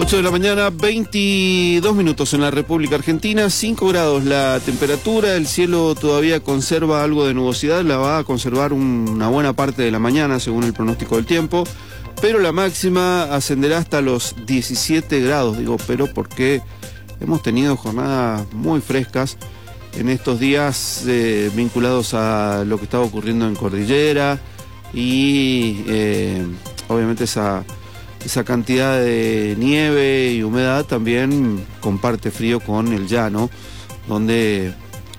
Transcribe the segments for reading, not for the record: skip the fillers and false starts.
8 de la mañana, 22 minutos en la República Argentina, 5 grados la temperatura, el cielo todavía conserva algo de nubosidad, la va a conservar una buena parte de la mañana según el pronóstico del tiempo, pero la máxima ascenderá hasta los 17 grados, digo, pero porque hemos tenido jornadas muy frescas en estos días vinculados a lo que estaba ocurriendo en Cordillera y obviamente esa cantidad de nieve y humedad también comparte frío con el llano, donde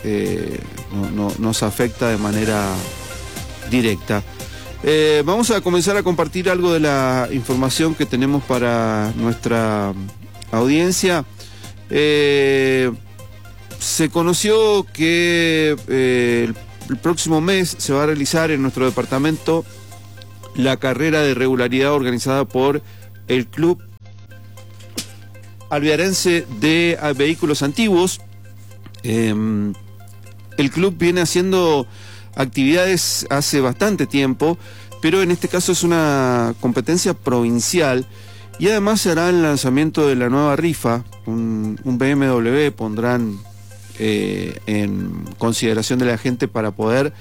nos afecta de manera directa. Vamos a comenzar a compartir algo de la información que tenemos para nuestra audiencia. Se conoció que el próximo mes se va a realizar en nuestro departamento la carrera de regularidad organizada por el Club Alvearense de Vehículos Antiguos. El club viene haciendo actividades hace bastante tiempo, pero en este caso es una competencia provincial y además se hará el lanzamiento de la nueva rifa, un BMW pondrán en consideración de la gente para poder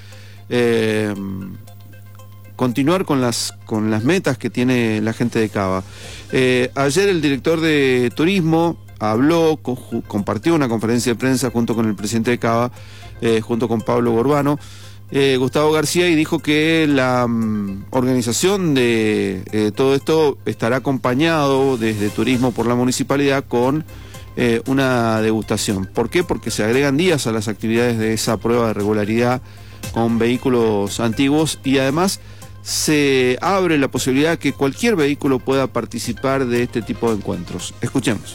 continuar con las metas que tiene la gente de Cava. Ayer el director de turismo habló, compartió una conferencia de prensa junto con el presidente de Cava, junto con Pablo Gorbano, Gustavo García, y dijo que la organización de todo esto estará acompañado desde turismo por la municipalidad con una degustación. ¿Por qué? Porque se agregan días a las actividades de esa prueba de regularidad con vehículos antiguos y además se abre la posibilidad que cualquier vehículo pueda participar de este tipo de encuentros. Escuchemos.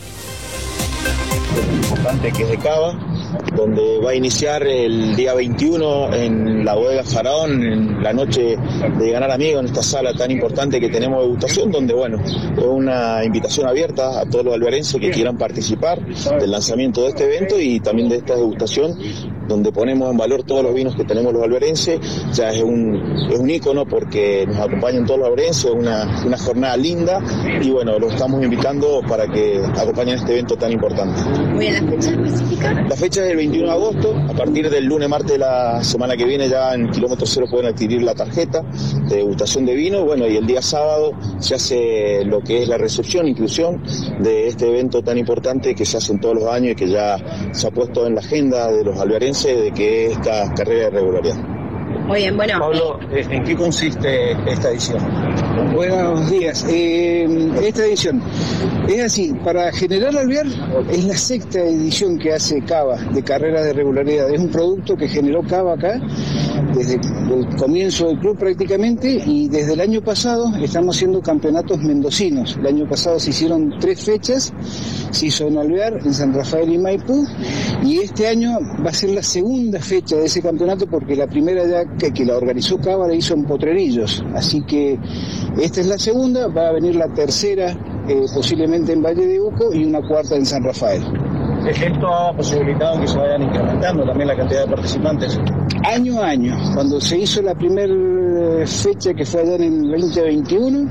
Importante que es de Cava, donde va a iniciar el día 21 en la bodega Faraón, en la noche de Ganar Amigos, en esta sala tan importante que tenemos de degustación, donde bueno, es una invitación abierta a todos los alvearenses que quieran participar del lanzamiento de este evento y también de esta degustación, donde ponemos en valor todos los vinos que tenemos los alvearenses. Ya es un ícono porque nos acompañan todos los alvearenses, una jornada linda y bueno, los estamos invitando para que acompañen este evento tan importante. Muy bien, ¿la fecha específica? La fecha es el 21 de agosto, a partir del lunes, martes de la semana que viene ya en kilómetro cero pueden adquirir la tarjeta de degustación de vino, bueno, y el día sábado se hace lo que es la recepción, inclusión de este evento tan importante que se hacen todos los años y que ya se ha puesto en la agenda de los alvearenses de que es esta carrera de regularidad. Muy bien, bueno. Pablo, ¿en qué consiste esta edición? Buenos días. Esta edición es así, para General Alvear es la sexta edición que hace Cava de carreras de regularidad. Es un producto que generó Cava acá desde el comienzo del club prácticamente y desde el año pasado estamos haciendo campeonatos mendocinos. El año pasado se hicieron 3 fechas, se hizo en Alvear, en San Rafael y Maipú, y este año va a ser la segunda fecha de ese campeonato porque la primera ya que la organizó Cava la hizo en Potrerillos, así que esta es la segunda, va a venir la tercera posiblemente en Valle de Uco y una cuarta en San Rafael. Esto ha posibilitado que se vayan incrementando también la cantidad de participantes. Año a año, cuando se hizo la primera fecha que fue allá en el 2021,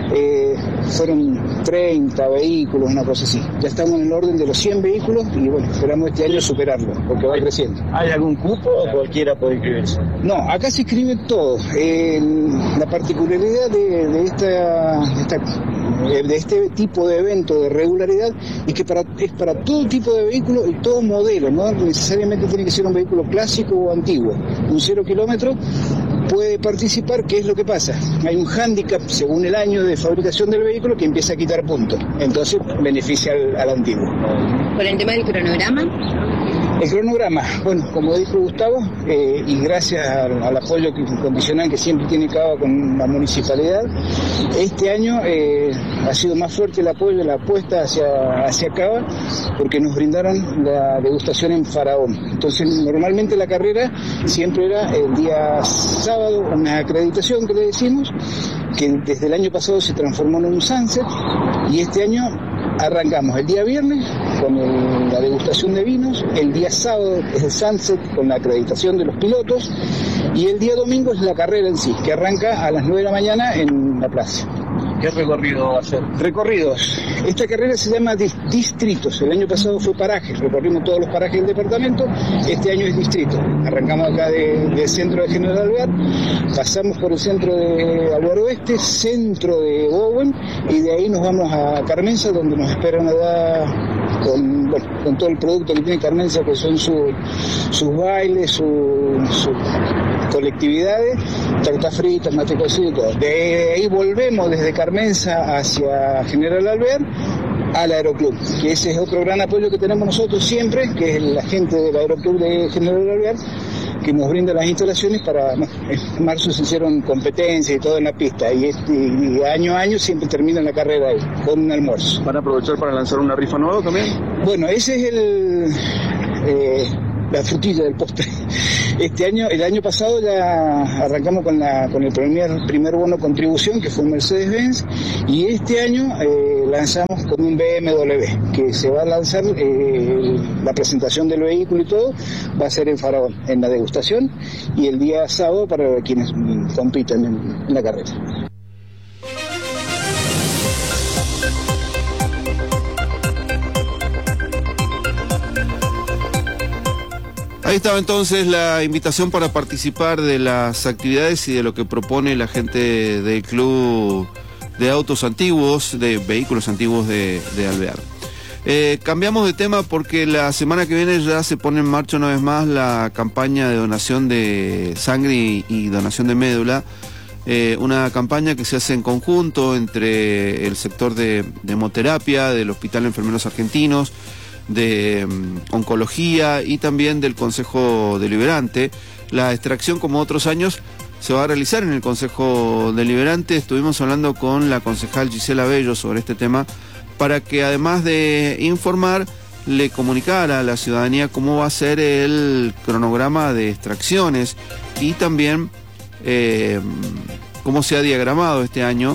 fueron 30 vehículos, una cosa así. Ya estamos en el orden de los 100 vehículos y bueno, esperamos este año superarlo, porque va creciendo. ¿Hay algún cupo o cualquiera puede inscribirse? No, acá se inscribe todo. La particularidad de este tipo de evento de regularidad es que es para todo tipo de vehículo y todo modelo, no necesariamente tiene que ser un vehículo clásico o antiguo. Un 0 kilómetro puede participar. ¿Qué es lo que pasa? Hay un hándicap según el año de fabricación del vehículo que empieza a quitar puntos, entonces beneficia al antiguo. ¿Por el tema del cronograma? El cronograma, bueno, como dijo Gustavo, y gracias al apoyo incondicional que siempre tiene Cava con la municipalidad, este año ha sido más fuerte el apoyo, la apuesta hacia Cava, porque nos brindaron la degustación en Faraón. Entonces, normalmente la carrera siempre era el día sábado, una acreditación que le decimos, que desde el año pasado se transformó en un sunset, y este año arrancamos el día viernes con la degustación de vinos, el día sábado es el sunset con la acreditación de los pilotos y el día domingo es la carrera en sí, que arranca a las 9 de la mañana en la plaza. ¿Qué recorrido va a hacer? Recorridos. Esta carrera se llama distritos. El año pasado fue parajes, recorrimos todos los parajes del departamento. Este año es distrito. Arrancamos acá del centro de General Alvear, pasamos por el centro de Alvear Oeste, centro de Bowen, y de ahí nos vamos a Carmenza, donde nos esperan allá con todo el producto que tiene Carmenza, que son sus bailes, sus colectividades, tortas fritas, mate cocido y todo. De ahí volvemos desde Carmenza hacia General Alvear al Aeroclub, que ese es otro gran apoyo que tenemos nosotros siempre, que es la gente del Aeroclub de General Alvear, que nos brinda las instalaciones para... En marzo se hicieron competencias y todo en la pista, y año a año siempre termina la carrera ahí, con un almuerzo. ¿Van a aprovechar para lanzar una rifa nueva también? Bueno, ese es la frutilla del postre. El año pasado ya arrancamos con el primer bono contribución, que fue un Mercedes-Benz, y este año lanzamos con un BMW, que se va a lanzar, la presentación del vehículo y todo, va a ser en Faraón, en la degustación, y el día sábado para quienes compiten en la carrera. Ahí estaba entonces la invitación para participar de las actividades y de lo que propone la gente del Club de Autos Antiguos, de Vehículos Antiguos de Alvear. Cambiamos de tema porque la semana que viene ya se pone en marcha una vez más la campaña de donación de sangre y donación de médula. Una campaña que se hace en conjunto entre el sector de hemoterapia, del Hospital de Enfermeros Argentinos, de oncología y también del Consejo Deliberante. La extracción, como otros años, se va a realizar en el Consejo Deliberante. Estuvimos hablando con la concejal Gisela Bello sobre este tema para que, además de informar, le comunicara a la ciudadanía cómo va a ser el cronograma de extracciones y también cómo se ha diagramado este año.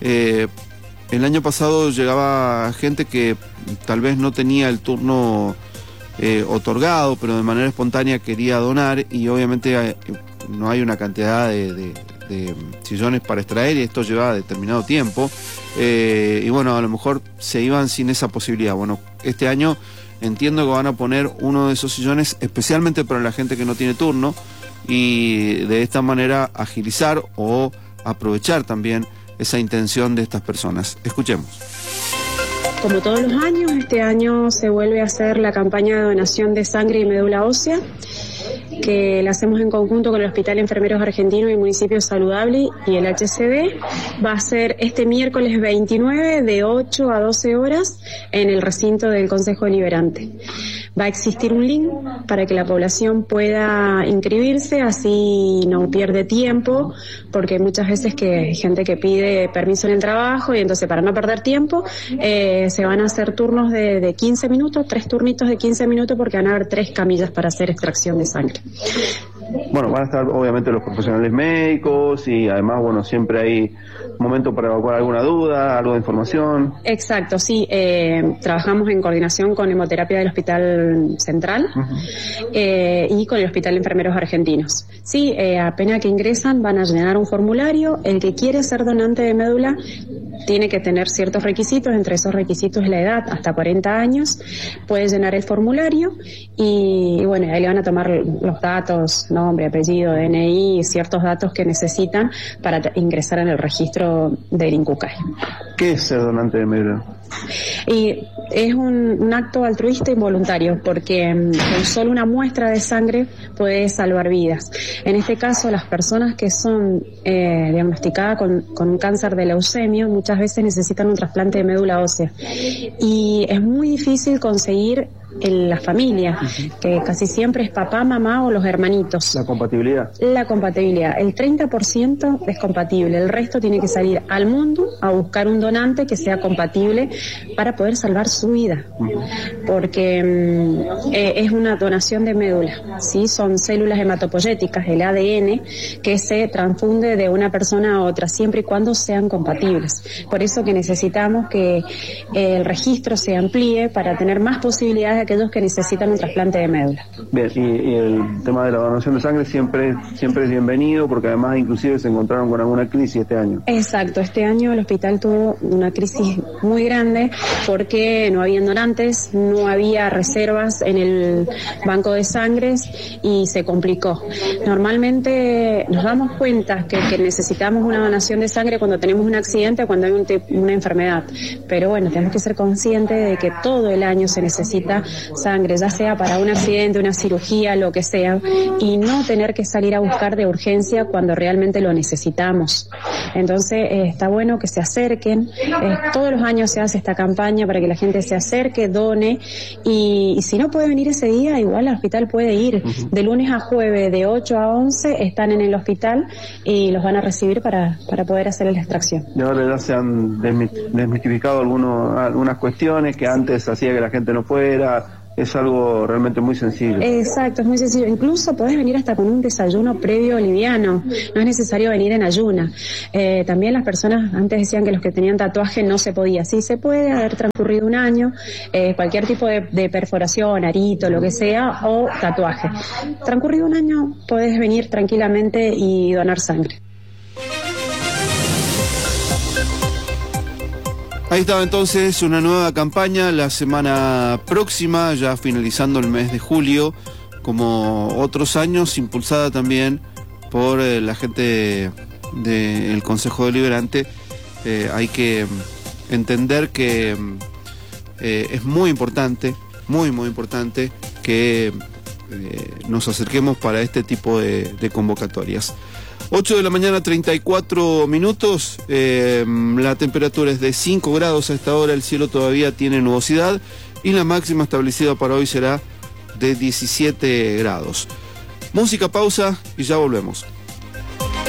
El año pasado llegaba gente que tal vez no tenía el turno otorgado, pero de manera espontánea quería donar, y obviamente no hay una cantidad de sillones para extraer, y esto lleva determinado tiempo, y bueno, a lo mejor se iban sin esa posibilidad. Bueno, este año entiendo que van a poner uno de esos sillones especialmente para la gente que no tiene turno, y de esta manera agilizar o aprovechar también esa intención de estas personas. Escuchemos. Como todos los años, este año se vuelve a hacer la campaña de donación de sangre y médula ósea, que la hacemos en conjunto con el Hospital de Enfermeros Argentinos y Municipio Saludable y el HCD. Va a ser este miércoles 29 de 8 a 12 horas en el recinto del Consejo Deliberante. Va a existir un link para que la población pueda inscribirse, así no pierde tiempo, porque muchas veces que hay gente que pide permiso en el trabajo, y entonces para no perder tiempo se van a hacer turnos de 15 minutos, 3 turnitos de 15 minutos, porque van a haber 3 camillas para hacer extracción de sangre. Bueno, van a estar obviamente los profesionales médicos, y además, bueno, siempre hay momento para evacuar alguna duda, algo de información. Exacto, sí. Trabajamos en coordinación con hemoterapia del Hospital Central y con el Hospital de Enfermeros Argentinos. Sí, apenas que ingresan van a llenar un formulario. El que quiere ser donante de médula tiene que tener ciertos requisitos, entre esos requisitos la edad, hasta 40 años, puede llenar el formulario y bueno, ahí le van a tomar los datos, nombre, apellido, DNI, ciertos datos que necesitan para ingresar en el registro del INCUCAI. ¿Qué es ser donante de médula? Y es un acto altruista y voluntario, porque con solo una muestra de sangre puede salvar vidas. En este caso, las personas que son diagnosticadas con un cáncer de leucemia muchas veces necesitan un trasplante de médula ósea, y es muy difícil conseguir en la familia, que casi siempre es papá, mamá o los hermanitos. ¿La compatibilidad? La compatibilidad. El 30% es compatible, el resto tiene que salir al mundo a buscar un donante que sea compatible para poder salvar su vida, porque es una donación de médula, ¿sí? Son células hematopoyéticas, el ADN, que se transfunde de una persona a otra, siempre y cuando sean compatibles. Por eso que necesitamos que el registro se amplíe para tener más posibilidades de aquellos que necesitan un trasplante de médula. Bien, y el tema de la donación de sangre siempre es bienvenido, porque además inclusive se encontraron con alguna crisis este año. Exacto, este año el hospital tuvo una crisis muy grande porque no habían donantes, no había reservas en el banco de sangres y se complicó. Normalmente nos damos cuenta que necesitamos una donación de sangre cuando tenemos un accidente o cuando hay una enfermedad, pero bueno, tenemos que ser conscientes de que todo el año se necesita sangre, ya sea para un accidente, una cirugía, lo que sea, y no tener que salir a buscar de urgencia cuando realmente lo necesitamos. Entonces está bueno que se acerquen, todos los años se hace esta campaña para que la gente se acerque, done, y si no puede venir ese día, igual al hospital puede ir. De lunes a jueves, de 8 a 11, están en el hospital y los van a recibir para poder hacer la extracción. Y ahora ya se han desmitificado algunas cuestiones que antes hacía que la gente no fuera. Es algo realmente muy sencillo. Exacto, es muy sencillo. Incluso podés venir hasta con un desayuno previo liviano. No es necesario venir en ayuna. También las personas antes decían que los que tenían tatuaje no se podía. Sí se puede, haber transcurrido un año, cualquier tipo de perforación, arito, lo que sea, o tatuaje. Transcurrido un año, podés venir tranquilamente y donar sangre. Ahí estaba entonces una nueva campaña la semana próxima, ya finalizando el mes de julio, como otros años, impulsada también por la gente del Consejo Deliberante. Hay que entender que es muy importante que nos acerquemos para este tipo de convocatorias. 8 de la mañana, 34 minutos, la temperatura es de 5 grados a esta hora, el cielo todavía tiene nubosidad y la máxima establecida para hoy será de 17 grados. Música, pausa y ya volvemos.